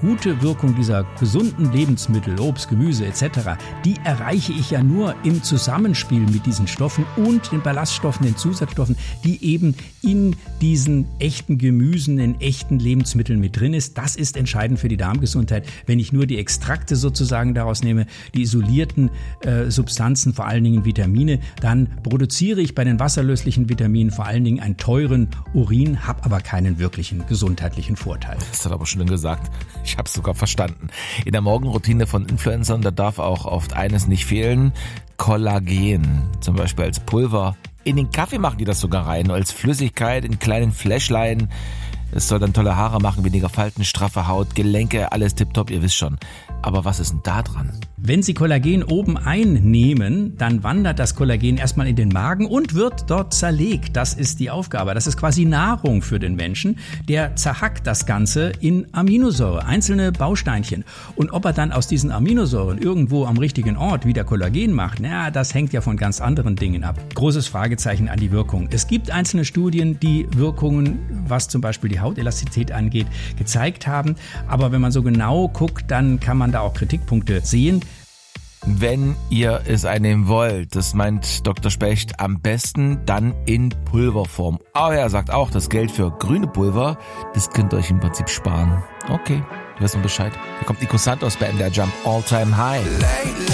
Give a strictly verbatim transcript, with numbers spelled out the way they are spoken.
gute Wirkung dieser gesunden Lebensmittel, Obst, Gemüse et cetera, die erreiche ich ja nur im Zusammenspiel mit diesen Stoffen und den Ballaststoffen, den Zusatzstoffen, die eben in diesen echten Gemüsen, in echten Lebensmitteln mit drin ist. Das ist entscheidend für die Darmgesundheit. Wenn ich nur die Extrakte sozusagen daraus nehme, die isolierten äh, Substanzen, vor allen Dingen Vitamine, dann produziere ich bei den wasserlöslichen Vitaminen vor allen Dingen einen teuren Urin, habe aber keinen wirklichen gesundheitlichen Vorteil. Das hat aber schön gesagt. Ich habe es sogar verstanden. In der Morgenroutine von Influencern, da darf auch oft eines nicht fehlen: Kollagen. Zum Beispiel als Pulver. In den Kaffee machen die das sogar rein, als Flüssigkeit in kleinen Fläschlein. Es soll dann tolle Haare machen, weniger Falten, straffe Haut, Gelenke, alles tipptopp, ihr wisst schon. Aber was ist denn da dran? Wenn Sie Kollagen oben einnehmen, dann wandert das Kollagen erstmal in den Magen und wird dort zerlegt. Das ist die Aufgabe. Das ist quasi Nahrung für den Menschen. Der zerhackt das Ganze in Aminosäure, einzelne Bausteinchen. Und ob er dann aus diesen Aminosäuren irgendwo am richtigen Ort wieder Kollagen macht, na, das hängt ja von ganz anderen Dingen ab. Großes Fragezeichen an die Wirkung. Es gibt einzelne Studien, die Wirkungen, was zum Beispiel die Hautelastizität angeht, gezeigt haben. Aber wenn man so genau guckt, dann kann man da auch Kritikpunkte sehen. Wenn ihr es einnehmen wollt, das meint Doktor Specht, am besten dann in Pulverform. Aber er sagt auch, das Geld für grüne Pulver, das könnt ihr euch im Prinzip sparen. Okay, du weißt noch Bescheid. Hier kommt Nico Santos bei M D R Jump All Time High.